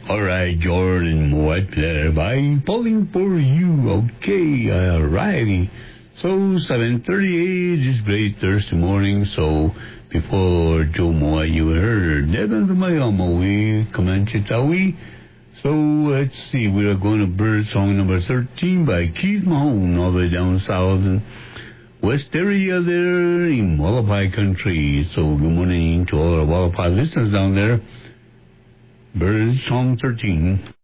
All right, Jordan, what I'm falling for you. Okay, alrighty. So, 7:38 is great Thursday morning, so before Joe Moa, you heard Devin Mayamawi, Comanche. So, let's see, we are going to bird song number 13 by Keith Mahone, all the way down south in West area there in Wallapai country. So, good morning to all our Wallapai listeners down there. Bird song 13.